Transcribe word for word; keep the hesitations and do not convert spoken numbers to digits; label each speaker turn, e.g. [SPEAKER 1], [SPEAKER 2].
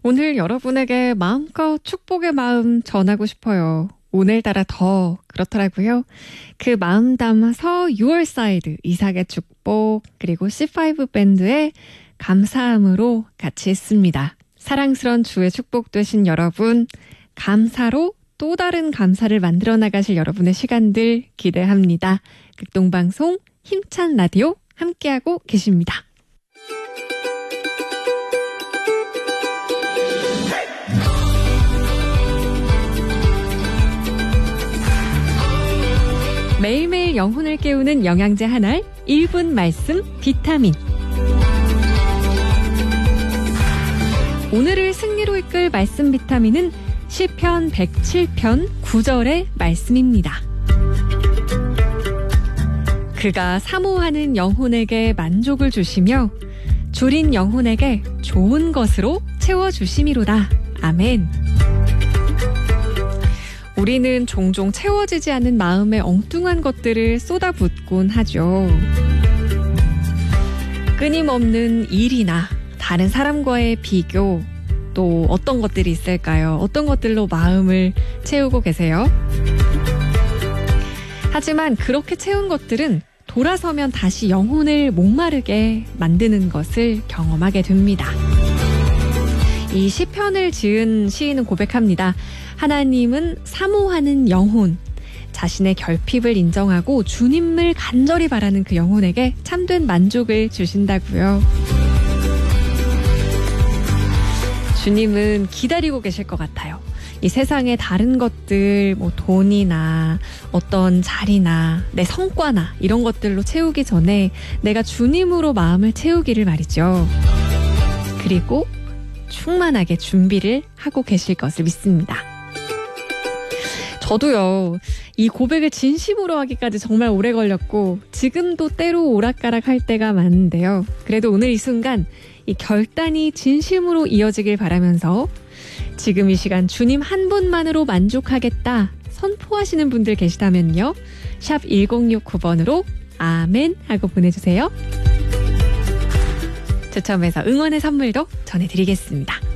[SPEAKER 1] 오늘 여러분에게 마음껏 축복의 마음 전하고 싶어요. 오늘따라 더 그렇더라고요. 그 마음 담아서 유월 사이드 이삭의 축복 그리고 씨파이브 밴드의 감사함으로 같이 했습니다. 사랑스런 주의 축복 되신 여러분, 감사로 또 다른 감사를 만들어 나가실 여러분의 시간들 기대합니다. 극동방송 힘찬 라디오 함께하고 계십니다. 매일매일 영혼을 깨우는 영양제 한알 일 분 말씀 비타민. 오늘을 승리로 이끌 말씀 비타민은 시편 백칠 편 구 절의 말씀입니다. 그가 사모하는 영혼에게 만족을 주시며 줄인 영혼에게 좋은 것으로 채워주심이로다. 아멘. 우리는 종종 채워지지 않는 마음에 엉뚱한 것들을 쏟아붓곤 하죠. 끊임없는 일이나 다른 사람과의 비교, 또 어떤 것들이 있을까요? 어떤 것들로 마음을 채우고 계세요? 하지만 그렇게 채운 것들은 돌아서면 다시 영혼을 목마르게 만드는 것을 경험하게 됩니다. 이 시편을 지은 시인은 고백합니다. 하나님은 사모하는 영혼, 자신의 결핍을 인정하고 주님을 간절히 바라는 그 영혼에게 참된 만족을 주신다고요. 주님은 기다리고 계실 것 같아요. 이 세상의 다른 것들, 뭐 돈이나 어떤 자리나 내 성과나 이런 것들로 채우기 전에 내가 주님으로 마음을 채우기를 말이죠. 그리고 충만하게 준비를 하고 계실 것을 믿습니다. 저도요, 이 고백을 진심으로 하기까지 정말 오래 걸렸고 지금도 때로 오락가락 할 때가 많은데요. 그래도 오늘 이 순간 이 결단이 진심으로 이어지길 바라면서 지금 이 시간 주님 한 분만으로 만족하겠다 선포하시는 분들 계시다면요. 샵 일공육구 번으로 아멘 하고 보내주세요. 추첨해서 응원의 선물도 전해드리겠습니다.